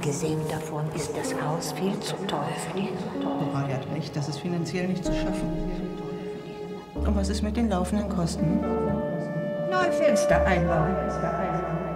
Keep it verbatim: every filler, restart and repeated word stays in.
Abgesehen davon ist das Haus viel zu teuer für die. Wobei hat recht, das ist finanziell nicht zu schaffen. Und was ist mit den laufenden Kosten? Neue Fenster einbauen.